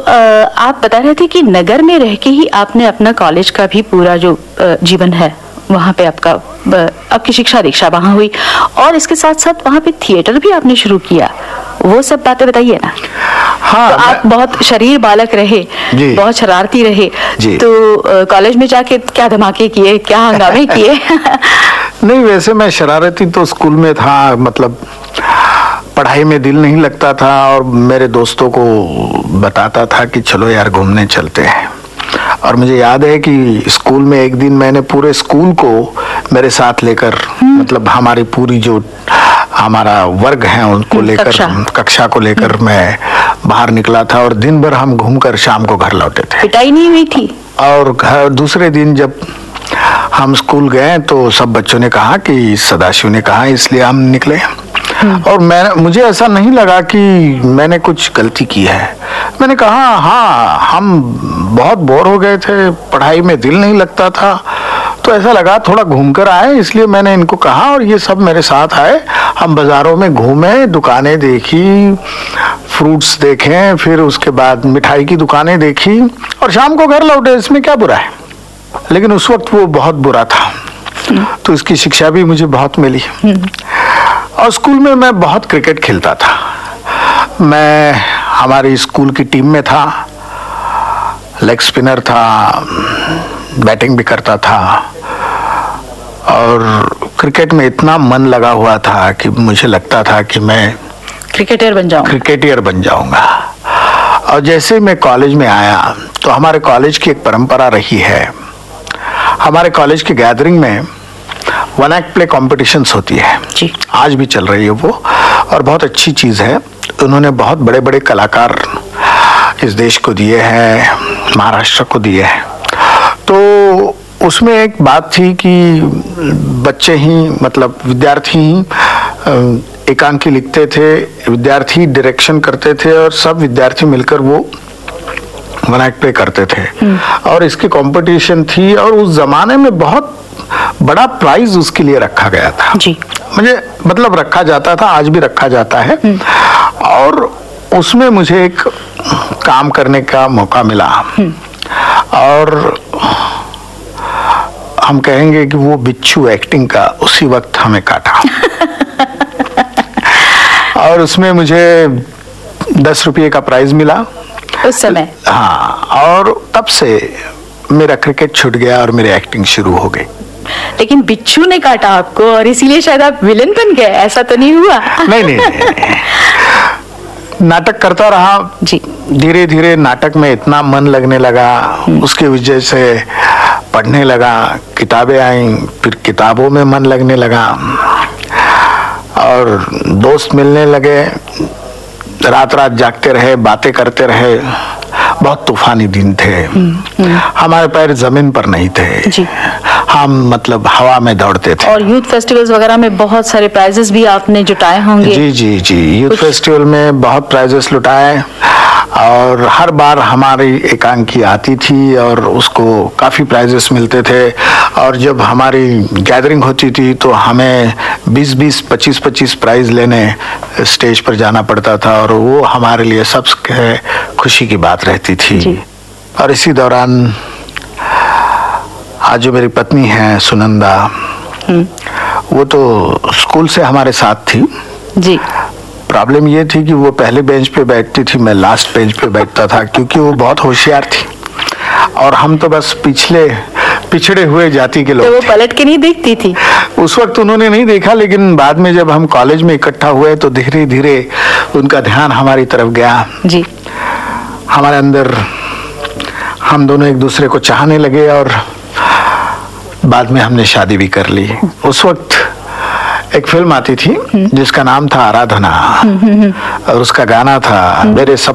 आप बता रहे थे कि नगर में रह के ही आपने अपना कॉलेज का भी पूरा जो जीवन है वहाँ पे आपकी शिक्षा दीक्षा वहाँ हुई, और इसके साथ साथ वहाँ पे थिएटर भी आपने शुरू किया। वो सब बातें बताइए ना। हाँ, तो आप बहुत शरीर बालक रहे, बहुत शरारती रहे, तो कॉलेज में जाके क्या धमाके किए, क्या हंगामे किए? नहीं, वैसे मैं शरारती तो स्कूल में था, मतलब पढ़ाई में दिल नहीं लगता था और मेरे दोस्तों को बताता था कि चलो यार घूमने चलते हैं। और मुझे याद है कि स्कूल में एक दिन मैंने पूरे स्कूल को मेरे साथ लेकर, मतलब हमारी पूरी जो हमारा वर्ग है उनको लेकर, कक्षा को लेकर मैं बाहर निकला था और दिन भर हम घूमकर शाम को घर लौटे थे। पिटाई नहीं हुई थी? और दूसरे दिन जब हम स्कूल गए तो सब बच्चों ने कहा कि सदाशिव ने कहा, इसलिए हम निकले। और मुझे ऐसा नहीं लगा कि मैंने कुछ गलती की है। मैंने कहा हाँ, हम बहुत बोर हो गए थे, पढ़ाई में दिल नहीं लगता था, तो ऐसा लगा थोड़ा घूमकर आए, इसलिए मैंने इनको कहा और ये सब मेरे साथ आए। हम बाजारों में घूमे, दुकानें देखी, फ्रूट्स देखे, फिर उसके बाद मिठाई की दुकानें देखी और शाम को घर लौटे। इसमें क्या बुरा है? लेकिन उस वक्त वो बहुत बुरा था, तो इसकी शिक्षा भी मुझे बहुत मिली। और स्कूल में मैं बहुत क्रिकेट खेलता था। मैं हमारी स्कूल की टीम में था, लेग स्पिनर था, बैटिंग भी करता था और क्रिकेट में इतना मन लगा हुआ था कि मुझे लगता था कि मैं क्रिकेटियर बन जाऊंगा। और जैसे मैं कॉलेज में आया तो हमारे कॉलेज की एक परंपरा रही है, हमारे कॉलेज की गैदरिंग में वन एक्ट प्ले कॉम्पिटिशन्स होती है जी। आज भी चल रही है वो, और बहुत अच्छी चीज है। उन्होंने बहुत बड़े बड़े कलाकार इस देश को दिए हैं, महाराष्ट्र को दिए हैं। तो उसमें एक बात थी कि बच्चे ही, मतलब विद्यार्थी ही एकांकी लिखते थे, विद्यार्थी डायरेक्शन करते थे और सब विद्यार्थी मिलकर वो वन एक्ट प्ले करते थे। और इसकी कंपटीशन थी और उस जमाने में बहुत बड़ा प्राइज उसके लिए रखा गया था जी। मुझे मतलब रखा जाता था, आज भी रखा जाता है। और उसमें मुझे एक काम करने का मौका मिला और हम कहेंगे कि वो बिच्छू एक्टिंग का उसी वक्त हमें काटा। और उसमें मुझे 10 रुपये का प्राइज मिला उस समय। हाँ, और तब से मेरा क्रिकेट छूट गया और मेरी एक्टिंग शुरू हो गई। लेकिन बिच्छू ने काटा आपको और इसीलिए शायद आप विलन बन गए, ऐसा तो नहीं हुआ? नहीं। नाटक करता रहा जी। धीरे धीरे नाटक में इतना मन लगने लगा, उसकी वजह से पढ़ने लगा, किताबें आई, फिर किताबों में मन लगने लगा और दोस्त मिलने लगे, रात रात जागते रहे, बातें करते रहे। बहुत तूफानी दिन थे। हमारे पैर जमीन पर नहीं थे जी। हम मतलब हवा में दौड़ते थे। और यूथ फेस्टिवल्स वगैरह में बहुत सारे प्राइजेस भी आपने जुटाए होंगे? जी। यूथ फेस्टिवल में बहुत प्राइजेस लुटाए और हर बार हमारी एकांकी आती थी और उसको काफी प्राइजेस मिलते थे। और जब हमारी गैदरिंग होती थी तो हमें 20-20, 25-25 प्राइज लेने स्टेज पर जाना पड़ता था और वो हमारे लिए सबसे खुशी की बात रहती थी जी। और इसी दौरान आज जो मेरी पत्नी है सुनंदा, वो तो स्कूल से हमारे साथ थी जी। प्रॉब्लम ये थी कि वो पहले बेंच पे बैठती थी, मैं लास्ट बेंच पे बैठता था, क्योंकि वो बहुत होशियार थी और हम तो बस पिछड़े हुए जाति के लोग। तो वो पलट के नहीं देखती थी? उस वक्त उन्होंने नहीं देखा, लेकिन बाद में जब हम कॉलेज में इकट्ठा हुए तो धीरे धीरे उनका ध्यान हमारी तरफ गया जी। हमारे अंदर हम दोनों एक दूसरे को चाहने लगे और बाद में हमने शादी भी कर ली। उस वक्त एक फिल्म आती थी जिसका नाम था आराधना और उसका गाना था मेरे